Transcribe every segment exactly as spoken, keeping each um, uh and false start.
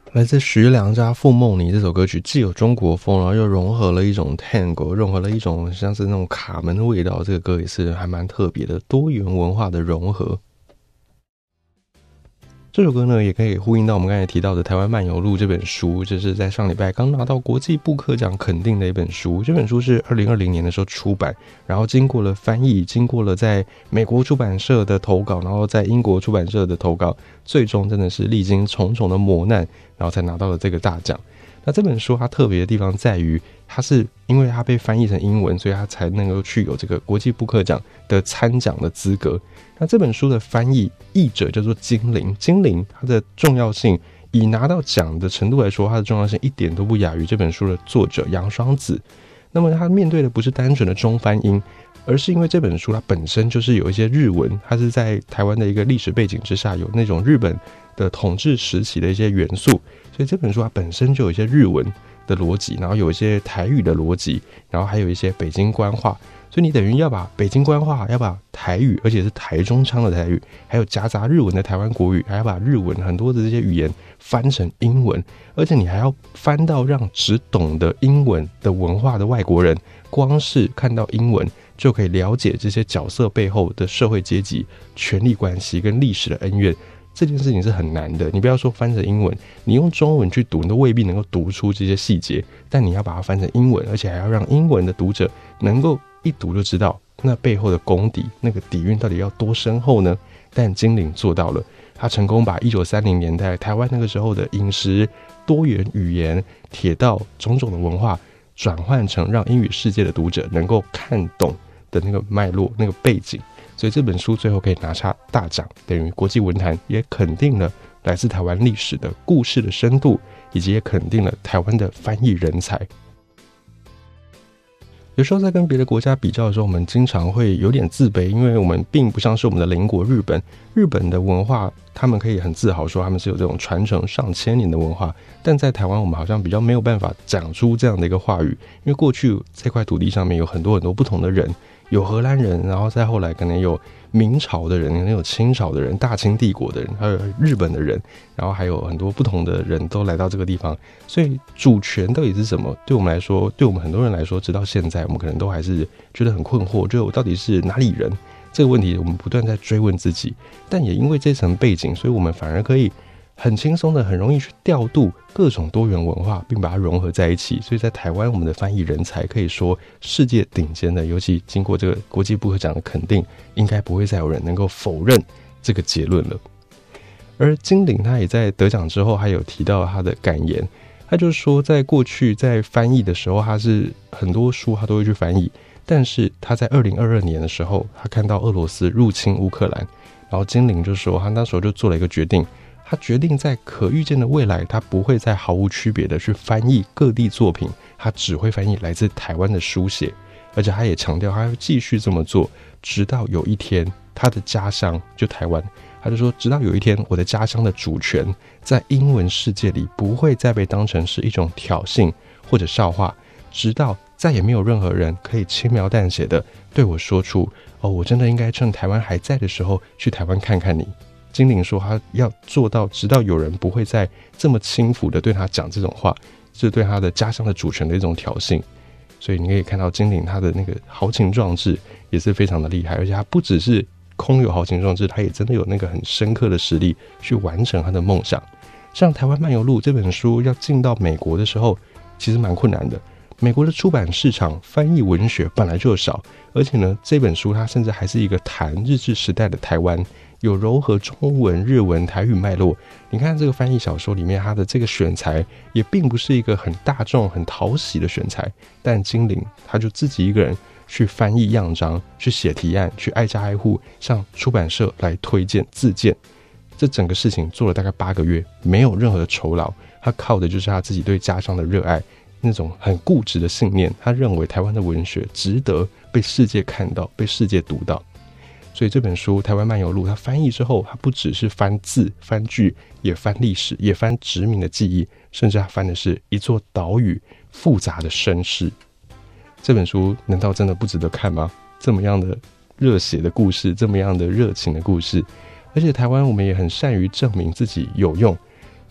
来自徐良家傅梦妮这首歌曲既有中国风，然后又融合了一种 tango， 融合了一种像是那种卡门的味道，这个歌也是还蛮特别的多元文化的融合。这首歌呢，也可以呼应到我们刚才提到的《台湾漫游录》这本书，这是在上礼拜刚拿到国际布克奖肯定的一本书。这本书是二零二零年的时候出版，然后经过了翻译，经过了在美国出版社的投稿，然后在英国出版社的投稿，最终真的是历经重重的磨难，然后才拿到了这个大奖。那这本书它特别的地方在于，它是因为它被翻译成英文，所以它才能够去有这个国际布克奖的参奖的资格。那这本书的翻译译者叫做金陵，金陵它的重要性以拿到奖的程度来说，它的重要性一点都不亚于这本书的作者杨双子。那么他面对的不是单纯的中翻英，而是因为这本书它本身就是有一些日文，它是在台湾的一个历史背景之下，有那种日本的统治时期的一些元素，所以这本书它本身就有一些日文的逻辑，然后有一些台语的逻辑，然后还有一些北京官话，所以你等于要把北京官话，要把台语，而且是台中腔的台语，还有夹杂日文的台湾国语，还要把日文很多的这些语言翻成英文，而且你还要翻到让只懂得英文的文化的外国人，光是看到英文就可以了解这些角色背后的社会阶级、权力关系跟历史的恩怨。这件事情是很难的，你不要说翻成英文，你用中文去读，你都未必能够读出这些细节，但你要把它翻成英文，而且还要让英文的读者能够一读就知道那背后的功底，那个底蕴到底要多深厚呢？但金陵做到了，他成功把一九三零年代台湾那个时候的饮食、多元语言、铁道种种的文化转换成让英语世界的读者能够看懂的那个脉络、那个背景，所以这本书最后可以拿下大奖，等于国际文坛也肯定了来自台湾历史的故事的深度，以及也肯定了台湾的翻译人才。有时候在跟别的国家比较的时候，我们经常会有点自卑，因为我们并不像是我们的邻国日本，日本的文化他们可以很自豪说他们是有这种传承上千年的文化，但在台湾我们好像比较没有办法讲出这样的一个话语，因为过去这块土地上面有很多很多不同的人，有荷兰人，然后再后来可能有明朝的人，可能有清朝的人，大清帝国的人，还有日本的人，然后还有很多不同的人都来到这个地方，所以主权到底是什么？对我们来说，对我们很多人来说，直到现在我们可能都还是觉得很困惑，就我到底是哪里人？这个问题我们不断在追问自己，但也因为这层背景，所以我们反而可以很轻松的、很容易去调度各种多元文化，并把它融合在一起。所以在台湾，我们的翻译人才可以说世界顶尖的，尤其经过这个国际布克奖的肯定，应该不会再有人能够否认这个结论了。而金陵他也在得奖之后，还有提到他的感言，他就是说，在过去在翻译的时候，他是很多书他都会去翻译，但是他在二零二二年的时候，他看到俄罗斯入侵乌克兰，然后金陵就说，他那时候就做了一个决定。他决定在可预见的未来，他不会再毫无区别的去翻译各地作品，他只会翻译来自台湾的书写，而且他也强调他会继续这么做，直到有一天他的家乡就台湾，他就说直到有一天我的家乡的主权在英文世界里不会再被当成是一种挑衅或者笑话，直到再也没有任何人可以轻描淡写的对我说出，哦，我真的应该趁台湾还在的时候去台湾看看你。金陵说他要做到直到有人不会再这么轻浮的对他讲这种话，是对他的家乡的主权的一种挑衅。所以你可以看到金陵他的那个豪情壮志也是非常的厉害，而且他不只是空有豪情壮志，他也真的有那个很深刻的实力去完成他的梦想。像《台湾漫游录》这本书要进到美国的时候其实蛮困难的，美国的出版市场翻译文学本来就少，而且呢这本书它甚至还是一个谈日治时代的台湾，有糅合中文、日文、台语脉络。你看这个翻译小说里面，它的这个选材也并不是一个很大众、很讨喜的选材，但金陵他就自己一个人去翻译样章，去写提案，去挨家挨户向出版社来推荐自荐。这整个事情做了大概八个月，没有任何的酬劳，他靠的就是他自己对家乡的热爱，那种很固执的信念。他认为台湾的文学值得被世界看到，被世界读到。所以这本书《台湾漫游录》它翻译之后，它不只是翻字翻句，也翻历史，也翻殖民的记忆，甚至它翻的是一座岛屿复杂的身世。这本书难道真的不值得看吗？这么样的热血的故事，这么样的热情的故事，而且台湾我们也很善于证明自己有用。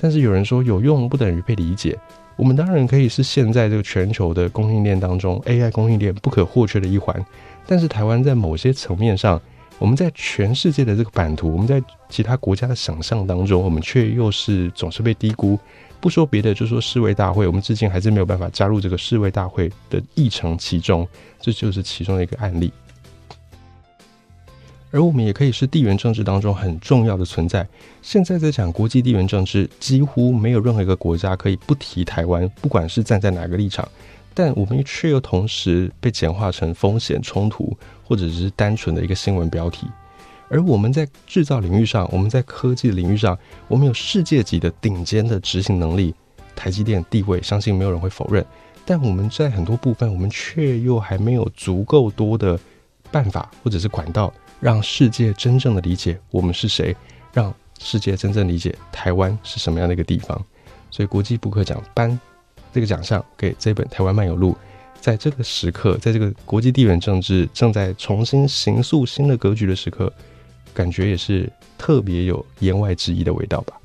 但是有人说有用不等于被理解。我们当然可以是现在这个全球的供应链当中 A I 供应链不可或缺的一环，但是台湾在某些层面上，我们在全世界的这个版图，我们在其他国家的想象当中，我们却又是总是被低估。不说别的，就说世卫大会，我们至今还是没有办法加入这个世卫大会的议程其中，这就是其中的一个案例。而我们也可以是地缘政治当中很重要的存在。现在在讲国际地缘政治，几乎没有任何一个国家可以不提台湾，不管是站在哪个立场，但我们却又同时被简化成风险冲突，或者是单纯的一个新闻标题。而我们在制造领域上，我们在科技的领域上，我们有世界级的顶尖的执行能力，台积电地位相信没有人会否认，但我们在很多部分我们却又还没有足够多的办法或者是管道，让世界真正的理解我们是谁，让世界真正理解台湾是什么样的一个地方。所以国际布克奖颁这个奖项给这本《台湾漫游录》，在这个时刻，在这个国际地缘政治正在重新形塑新的格局的时刻，感觉也是特别有言外之意的味道吧。